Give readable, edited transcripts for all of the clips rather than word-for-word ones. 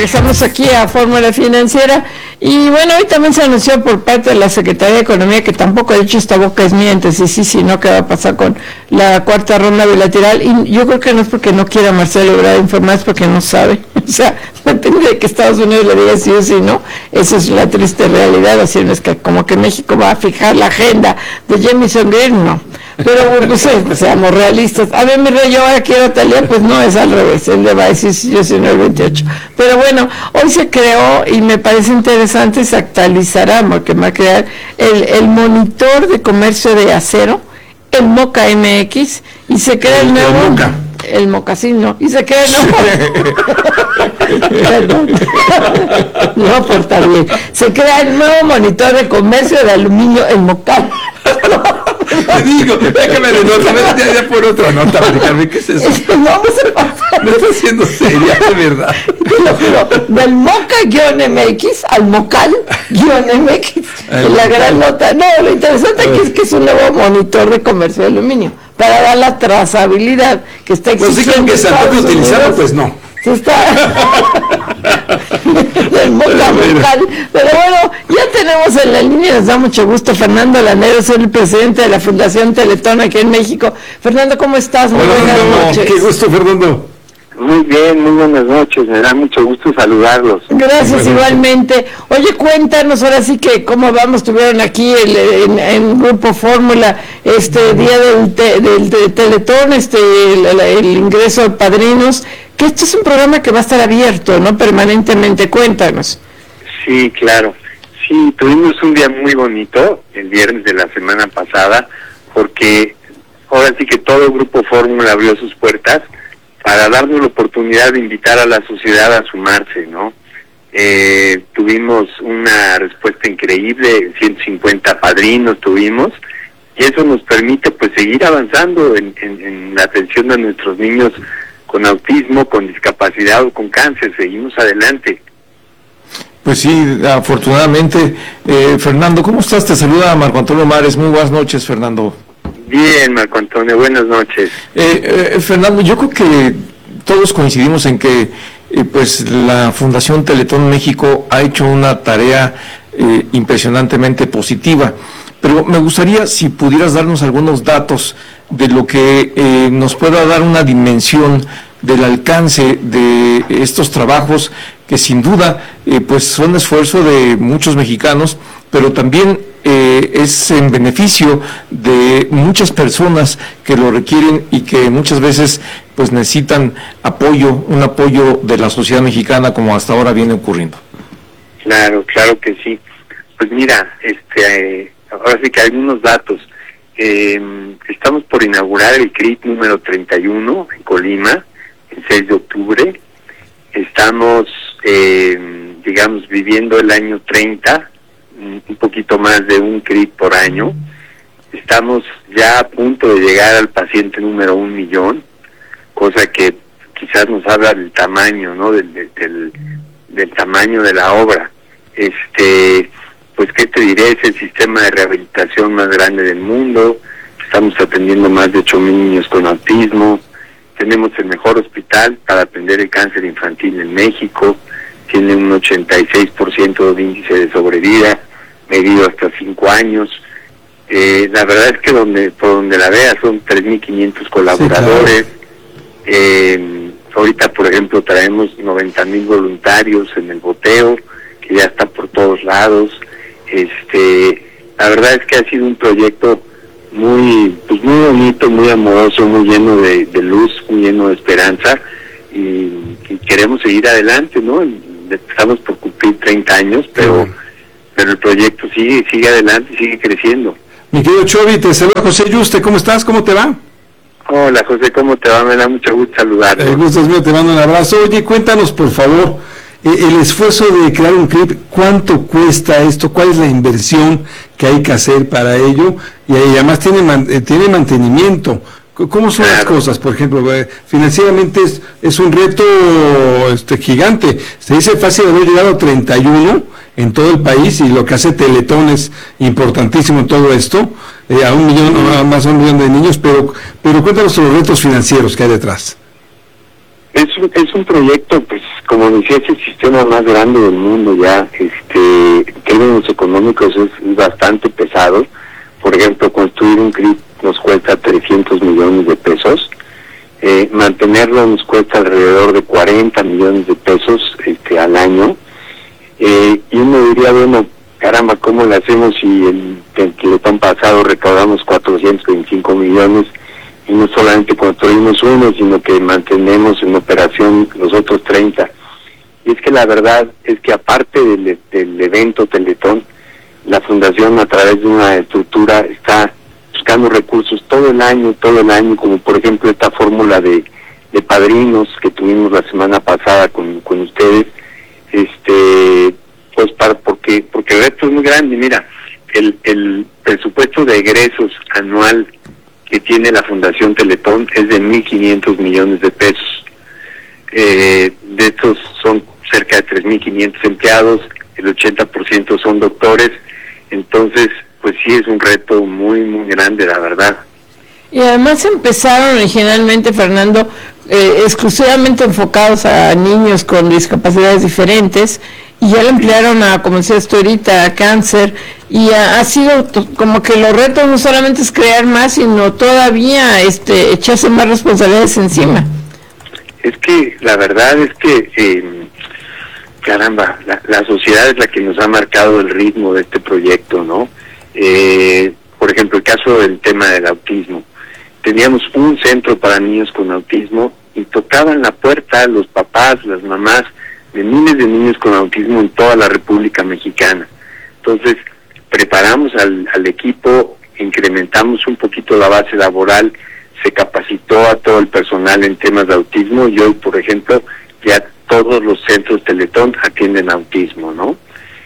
regresamos aquí a Fórmula Financiera y bueno, hoy también se anunció por parte de la Secretaría de Economía, que tampoco ha dicho esta boca es mía, entonces sí, no, qué va a pasar con la cuarta ronda bilateral, y yo creo que no es porque no quiera Marcelo Ebrard informar, es porque no sabe, o sea, depende de que Estados Unidos le diga sí o sí no, esa es la triste realidad, así es que como que México va a fijar la agenda de Jamieson Green, no. Pero pues, seamos realistas. A ver, mi rey, yo ahora quiero Talía, pues no, es al revés, él le va a decir si yo soy en el 28. Pero bueno, hoy se creó, y me parece interesante, se actualizará, porque va a crear el monitor de comercio de acero, el MOCA MX, y se crea el nuevo... El mocasino, y se crea el nuevo... Perdón. No, por estar bien. Se crea el nuevo monitor de comercio de aluminio, el MOCAL. Te digo, déjame de nota, ya por otra nota, Carmen, ¿qué es eso? Vamos a pasar. No está siendo seria, de verdad. Te lo juro, del MOCA-MX al MOCAL-MX, la gran nota. No, lo interesante aquí es que es un nuevo monitor de comercio de aluminio, para dar la trazabilidad que está exigiendo. Pues sí, que se antoje utilizarlo, pues no. Se está del MOCA. Pero bueno, ya tenemos en la línea, nos da mucho gusto, Fernando Lanero, soy el presidente de la Fundación Teletón aquí en México. Fernando, ¿cómo estás? Muy buenas noches. Qué gusto, Fernando. Muy bien, muy buenas noches, me da mucho gusto saludarlos. Gracias, igualmente. Oye, cuéntanos ahora sí que cómo vamos, estuvieron aquí en Grupo Fórmula, día del Teletón, el ingreso de padrinos, que esto es un programa que va a estar abierto, ¿no? Permanentemente, cuéntanos. Sí, claro. Sí, tuvimos un día muy bonito, el viernes de la semana pasada, porque ahora sí que todo el Grupo Fórmula abrió sus puertas para darnos la oportunidad de invitar a la sociedad a sumarse, ¿no? Tuvimos una respuesta increíble, 150 padrinos tuvimos, y eso nos permite pues seguir avanzando en la atención de nuestros niños con autismo, con discapacidad o con cáncer. Seguimos adelante. Pues sí, afortunadamente. Fernando, ¿cómo estás? Te saluda Marco Antonio Mares. Muy buenas noches, Fernando. Bien, Marco Antonio, buenas noches. Fernando, yo creo que todos coincidimos en que pues la Fundación Teletón México ha hecho una tarea impresionantemente positiva, pero me gustaría si pudieras darnos algunos datos de lo que nos pueda dar una dimensión del alcance de estos trabajos que sin duda pues son esfuerzo de muchos mexicanos, pero también es en beneficio de muchas personas que lo requieren y que muchas veces pues necesitan apoyo, un apoyo de la sociedad mexicana, como hasta ahora viene ocurriendo. Claro que sí. Pues mira, ahora sí que hay algunos datos. Estamos por inaugurar el CRIP número 31 en Colima, el 6 de octubre. Estamos, digamos, viviendo el año 30, un poquito más de un CRIP por año. Estamos ya a punto de llegar al paciente número 1 millón, cosa que quizás nos habla del tamaño, ¿no? Del tamaño de la obra. Pues qué te diré, es el sistema de rehabilitación más grande del mundo. Estamos atendiendo más de 8,000 niños con autismo. Tenemos el mejor hospital para atender el cáncer infantil en México. Tiene un 86% de índice de sobrevida, medido hasta 5 años. La verdad es que por donde la veas son 3,500 colaboradores. Sí, claro. Ahorita, por ejemplo, traemos 90,000 voluntarios en el boteo, que ya está por todos lados. La verdad es que ha sido un proyecto muy bonito, muy amoroso, muy lleno de luz, muy lleno de esperanza, y queremos seguir adelante, ¿no? Estamos por cumplir 30 años, pero el proyecto sigue adelante y sigue creciendo. Mi querido Chovi, te saluda José Yuste, ¿cómo estás? ¿Cómo te va? Hola José, ¿cómo te va? Me da mucho gusto saludarte. El gusto es mío, te mando un abrazo. Oye, cuéntanos por favor, el esfuerzo de crear un CRIP, ¿cuánto cuesta esto? ¿Cuál es la inversión que hay que hacer para ello? Y además tiene mantenimiento. ¿Cómo son las cosas? Por ejemplo, financieramente es un reto gigante. Se dice fácil haber llegado a 31 en todo el país, y lo que hace Teletón es importantísimo en todo esto, a 1 millón, más de 1 millón de niños, pero cuéntanos los retos financieros que hay detrás. Es un proyecto, pues, como decía, es el sistema más grande del mundo ya. En términos económicos es bastante pesado. Por ejemplo, construir un CRIP nos cuesta 300 millones de pesos. Mantenerlo nos cuesta alrededor de 40 millones de pesos al año. Y uno diría, bueno, caramba, ¿cómo le hacemos si el Teletón pasado recaudamos 425 millones? Y no solamente construimos uno, sino que mantenemos en operación los otros 30. Y es que la verdad es que aparte del evento Teletón, la Fundación a través de una estructura está buscando recursos todo el año, como por ejemplo esta fórmula de padrinos que tuvimos la semana pasada con ustedes, pues porque el reto es muy grande. Mira, el presupuesto de egresos anual que tiene la Fundación Teletón es de 1.500 millones de pesos. De estos son cerca de 3.500 empleados, el 80% son doctores, entonces pues sí es un reto muy, muy grande, la verdad. Y además empezaron originalmente, Fernando, exclusivamente enfocados a niños con discapacidades diferentes, y ya lo emplearon a, como decías tú ahorita, a cáncer, y ha sido como que los retos no solamente es crear más, sino todavía echarse más responsabilidades encima. Es que la verdad es que, caramba, la sociedad es la que nos ha marcado el ritmo de este proyecto, ¿no? Por ejemplo, el caso del tema del autismo. Teníamos un centro para niños con autismo y tocaban la puerta los papás, las mamás de miles de niños con autismo en toda la República Mexicana. Entonces, preparamos al equipo, incrementamos un poquito la base laboral, se capacitó a todo el personal en temas de autismo y hoy, por ejemplo, ya todos los centros Teletón atienden autismo, ¿no?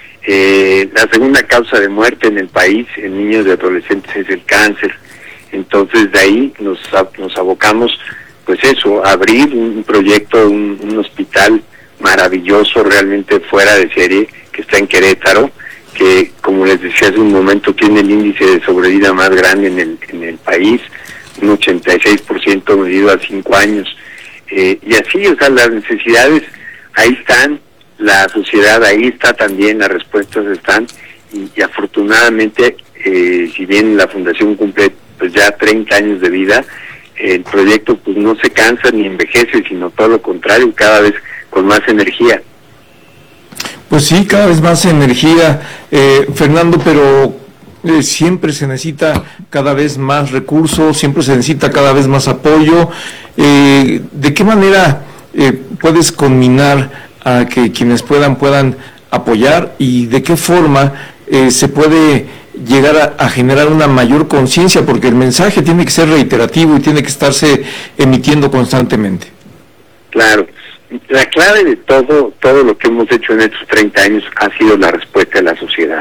La segunda causa de muerte en el país en niños y adolescentes es el cáncer. Entonces de ahí nos abocamos, pues eso, a abrir un proyecto, un hospital maravilloso, realmente fuera de serie, que está en Querétaro, que como les decía hace un momento tiene el índice de sobrevida más grande en el país, un 86% medido a 5 años. Y así, o sea, las necesidades ahí están, la sociedad ahí está también, las respuestas están, y afortunadamente, si bien la Fundación cumple pues ya 30 años de vida, el proyecto pues no se cansa ni envejece, sino todo lo contrario, cada vez con más energía. Pues sí, cada vez más energía, Fernando, pero siempre se necesita cada vez más recursos, siempre se necesita cada vez más apoyo. ¿De qué manera puedes combinar a que quienes puedan apoyar, y de qué forma se puede llegar a generar una mayor conciencia, porque el mensaje tiene que ser reiterativo y tiene que estarse emitiendo constantemente? Claro, la clave de todo lo que hemos hecho en estos 30 años ha sido la respuesta de la sociedad.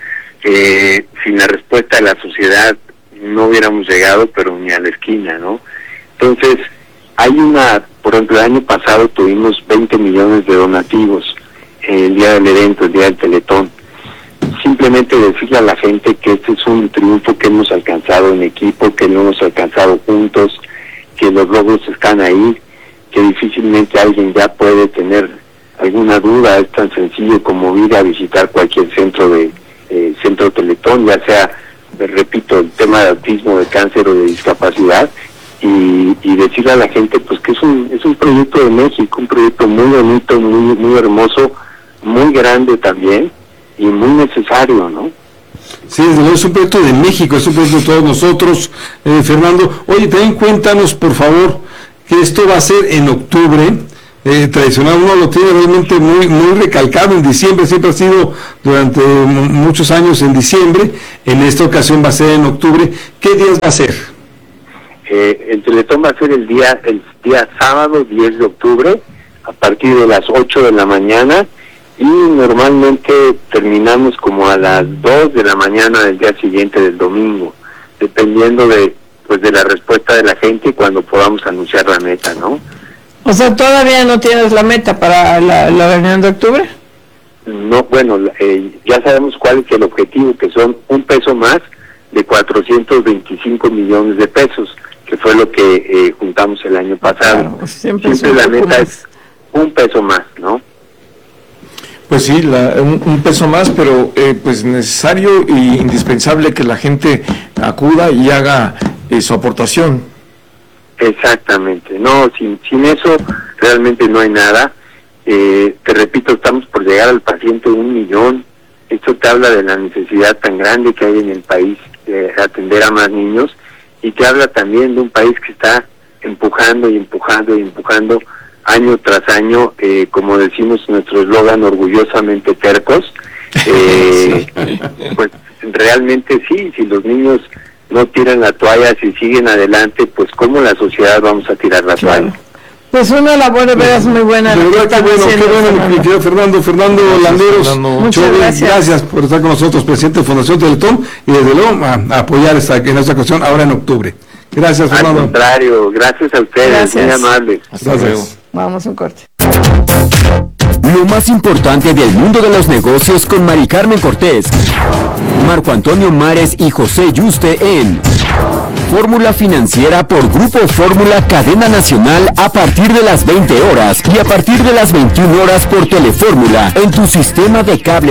Sin la respuesta de la sociedad no hubiéramos llegado, pero ni a la esquina, ¿no? Entonces, por ejemplo, el año pasado tuvimos 20 millones de donativos el día del evento, el día del Teletón. Simplemente decirle a la gente que este es un triunfo que hemos alcanzado en equipo, que lo hemos alcanzado juntos, que los logros están ahí, que difícilmente alguien ya puede tener alguna duda. Es tan sencillo como ir a visitar cualquier centro Teletón, ya sea, repito, el tema de autismo, de cáncer o de discapacidad, y decirle a la gente pues que es un proyecto de México, un proyecto muy bonito, muy, muy hermoso, muy grande también, y muy necesario, ¿no? Sí, desde luego es un proyecto de México, es un proyecto de todos nosotros, Fernando. Oye, también cuéntanos, por favor, que esto va a ser en octubre. Tradicional, uno lo tiene realmente muy, muy recalcado en diciembre, siempre ha sido durante muchos años en diciembre, en esta ocasión va a ser en octubre. ¿Qué días va a ser? El Teletón va a ser el día sábado 10 de octubre, a partir de las 8 de la mañana, y normalmente terminamos como a las 2 de la mañana del día siguiente, del domingo, dependiendo de la respuesta de la gente y cuando podamos anunciar la meta, ¿no? O sea, ¿todavía no tienes la meta para la reunión de octubre? No, bueno, ya sabemos cuál es el objetivo, que son un peso más de 425 millones de pesos, que fue lo que juntamos el año pasado. Claro, siempre la meta es un peso más, ¿no? Pues sí, un peso más, pero pues necesario e indispensable que la gente acuda y haga su aportación. Exactamente, no, sin eso realmente no hay nada. Te repito, estamos por llegar al paciente 1 millón. Esto te habla de la necesidad tan grande que hay en el país de atender a más niños, y te habla también de un país que está empujando año tras año, como decimos nuestro eslogan, orgullosamente tercos. Pues realmente sí, si los niños no tiran la toalla, si siguen adelante, pues como la sociedad vamos a tirar la toalla. Pues una labor de veras muy buena. De verdad, qué bueno, mi querido Fernando Landeros. Muchas gracias por estar con nosotros, presidente de Fundación Teletón, y desde luego a apoyar en esta ocasión ahora en octubre. Gracias, Fernando. Al contrario, gracias a ustedes, muy amables. Hasta luego. Vamos a un corte. Lo más importante del mundo de los negocios con Mari Carmen Cortés, Marco Antonio Mares y José Yuste en Fórmula Financiera por Grupo Fórmula Cadena Nacional a partir de las 20 horas y a partir de las 21 horas por Telefórmula en tu sistema de cable.